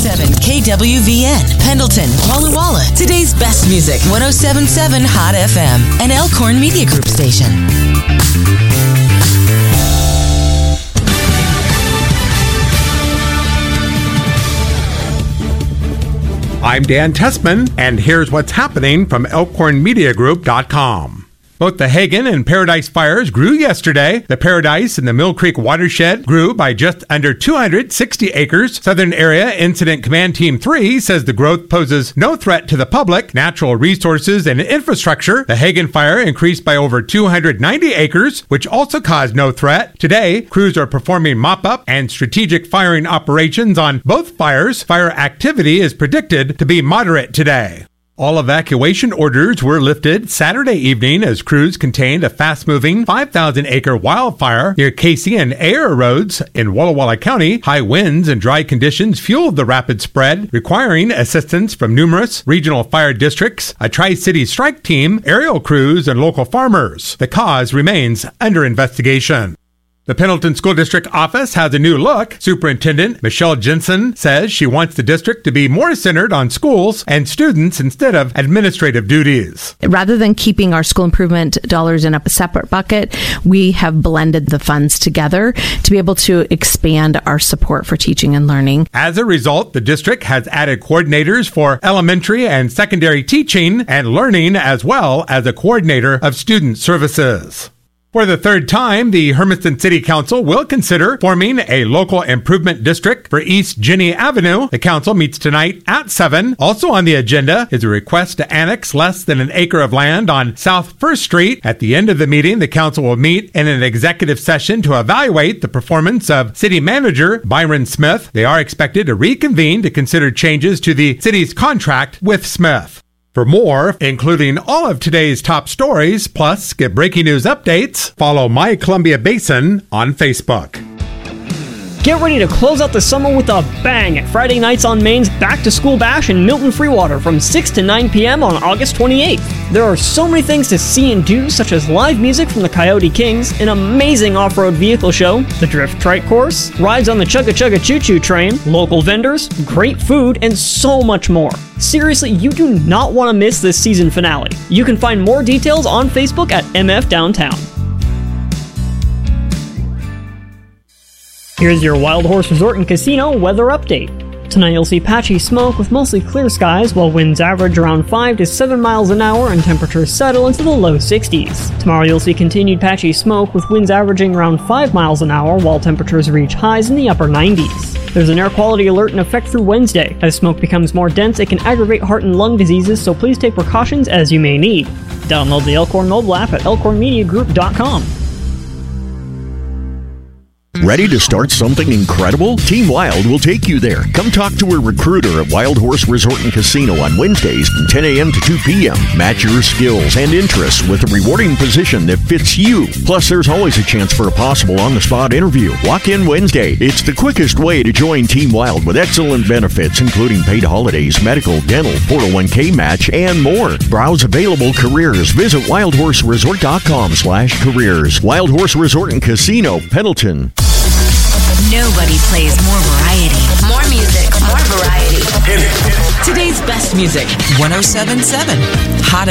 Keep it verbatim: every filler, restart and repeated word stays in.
seven K W V N, Pendleton, Walla Walla. Today's best music, one oh seven point seven Hot F M, an Elkhorn Media Group station. I'm Dan Tessman, and here's what's happening from elkhorn media group dot com. Both the Hagen and Paradise fires grew yesterday. The Paradise and the Mill Creek watershed grew by just under two hundred sixty acres. Southern Area Incident Command Team three says the growth poses no threat to the public, natural resources, and infrastructure. The Hagen fire increased by over two hundred ninety acres, which also caused no threat. Today, crews are performing mop-up and strategic firing operations on both fires. Fire activity is predicted to be moderate today. All evacuation orders were lifted Saturday evening as crews contained a fast-moving five thousand acre wildfire near Casey and Ayer Roads in Walla Walla County. High winds and dry conditions fueled the rapid spread, requiring assistance from numerous regional fire districts, a Tri-City strike team, aerial crews, and local farmers. The cause remains under investigation. The Pendleton School District office has a new look. Superintendent Michelle Jensen says she wants the district to be more centered on schools and students instead of administrative duties. Rather than keeping our school improvement dollars in a separate bucket, we have blended the funds together to be able to expand our support for teaching and learning. As a result, the district has added coordinators for elementary and secondary teaching and learning, as well as a coordinator of student services. For the third time, the Hermiston City Council will consider forming a local improvement district for East Jenny Avenue. The council meets tonight at seven. Also on the agenda is a request to annex less than an acre of land on South First Street. At the end of the meeting, the council will meet in an executive session to evaluate the performance of city manager Byron Smith. They are expected to reconvene to consider changes to the city's contract with Smith. For more, including all of today's top stories, plus get breaking news updates, follow My Columbia Basin on Facebook. Get ready to close out the summer with a bang at Friday nights on Maine's Back to School Bash in Milton Freewater from six to nine p.m. on August twenty-eighth. There are so many things to see and do, such as live music from the Coyote Kings, an amazing off-road vehicle show, the Drift Trike course, rides on the Chugga Chugga Choo Choo train, local vendors, great food, and so much more. Seriously, you do not want to miss this season finale. You can find more details on Facebook at M F Downtown. Here's your Wild Horse Resort and Casino weather update. Tonight you'll see patchy smoke with mostly clear skies, while winds average around five to seven miles an hour and temperatures settle into the low sixties. Tomorrow you'll see continued patchy smoke with winds averaging around five miles an hour, while temperatures reach highs in the upper nineties. There's an air quality alert in effect through Wednesday. As smoke becomes more dense, it can aggravate heart and lung diseases, so please take precautions as you may need. Download the Elkhorn mobile app at elkhorn media group dot com. Ready to start something incredible? Team Wild will take you there. Come talk to a recruiter at Wild Horse Resort and Casino on Wednesdays from ten a.m. to two p.m. Match your skills and interests with a rewarding position that fits you. Plus, there's always a chance for a possible on-the-spot interview. Walk in Wednesday. It's the quickest way to join Team Wild with excellent benefits, including paid holidays, medical, dental, four oh one k match, and more. Browse available careers. Visit wild horse resort dot com slash careers. Wild Horse Resort and Casino, Pendleton. Nobody plays more variety. More music, more variety. Today's best music, one oh seven point seven Hot